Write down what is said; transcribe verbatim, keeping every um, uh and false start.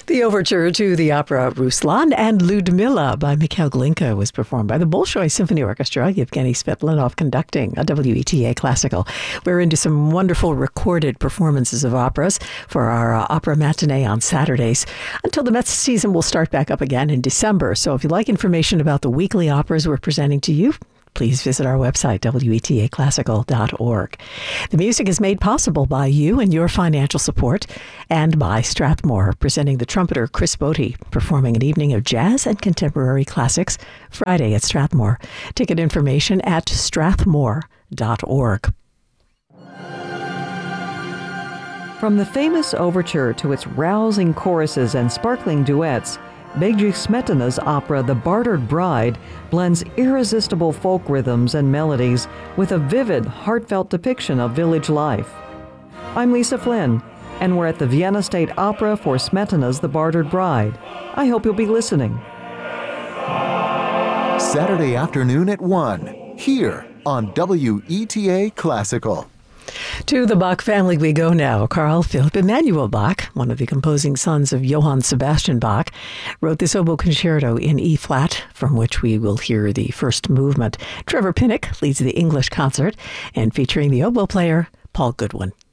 The overture to the opera Ruslan and Ludmilla by Mikhail Glinka was performed by the Bolshoi Symphony Orchestra, Yevgeny Svetlanov conducting a W E T A Classical. We're into some wonderful recorded performances of operas for our uh, opera matinee on Saturdays until the Mets season will start back up again in December. So if you'd like information about the weekly operas we're presenting to you, please visit our website, W E T A classical dot org. The music is made possible by you and your financial support, and by Strathmore, presenting the trumpeter Chris Botti, performing an evening of jazz and contemporary classics Friday at Strathmore. Ticket information at strathmore dot org. From the famous overture to its rousing choruses and sparkling duets, Bedřich Smetana's opera The Bartered Bride blends irresistible folk rhythms and melodies with a vivid, heartfelt depiction of village life. I'm Lisa Flynn, and we're at the Vienna State Opera for Smetana's The Bartered Bride. I hope you'll be listening. Saturday afternoon at one, here on W E T A Classical. To the Bach family we go now. Carl Philipp Emanuel Bach, one of the composing sons of Johann Sebastian Bach, wrote this oboe concerto in E-flat, from which we will hear the first movement. Trevor Pinnock leads the English concert, and featuring the oboe player, Paul Goodwin.